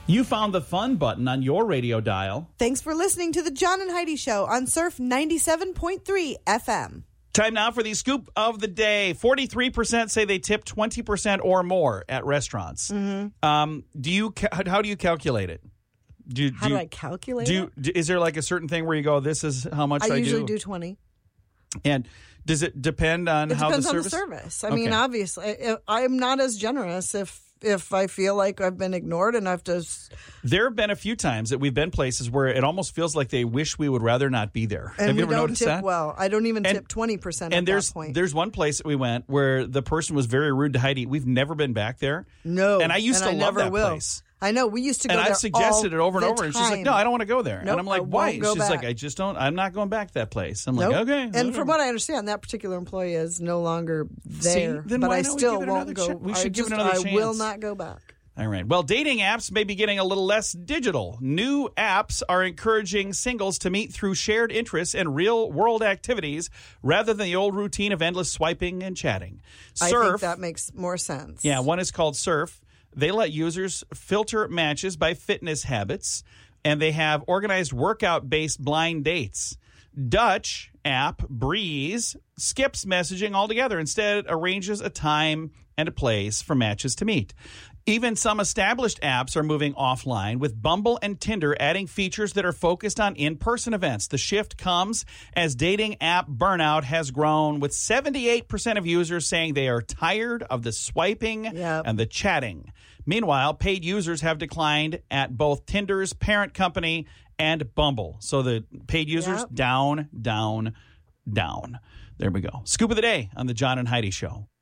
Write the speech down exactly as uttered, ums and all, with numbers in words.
You found the fun button on your radio dial. Thanks for listening to the John and Heidi Show on Surf ninety-seven point three F M. Time now for the scoop of the day. forty-three percent say they tip twenty percent or more at restaurants. Mm-hmm. Um, do you? How do you calculate it? Do, you- How do, do you- I calculate do you, it? do- Is there like a certain thing where you go, this is how much I, I usually do? do twenty. And does it depend on It how depends the on service? the service. I Okay. mean, obviously, I- I'm not as generous if if I feel like I've been ignored and I've just There have been a few times that we've been places where it almost feels like they wish we would rather not be there. and Have we you ever don't noticed tip that? well. I don't even And- tip twenty percent And at there's that point. there's one place that we went where the person was very rude to Heidi. We've never been back there. No, And I used and to I love never that will. place. I know. We used to go And there I've suggested it all over and the over, and she's like, time. "No, I don't want to go there." Nope, and I'm like, I "Why?" won't go She's like, back. "I just don't. I'm not going back to that place." I'm like, Nope. "Okay." And whatever. from what I understand, that particular employee is no longer there. then but why I don't we still give it won't another go. ch- we I should give it just- another I will chance. not go back. All right. Well, dating apps may be getting a little less digital. New apps are encouraging singles to meet through shared interests and real-world activities rather than the old routine of endless swiping and chatting. I Surf, think that makes more sense. yeah, one is called Surf. They let users filter matches by fitness habits, and they have organized workout-based blind dates. Dutch app Breeze skips messaging altogether. Instead, it arranges a time and a place for matches to meet. Even some established apps are moving offline, with Bumble and Tinder adding features that are focused on in-person events. The shift comes as dating app burnout has grown, with seventy-eight percent of users saying they are tired of the swiping Yep. and the chatting. Meanwhile, paid users have declined at both Tinder's parent company and Bumble. So the paid users Yep. down, down, down. There we go. Scoop of the day on the John and Heidi Show.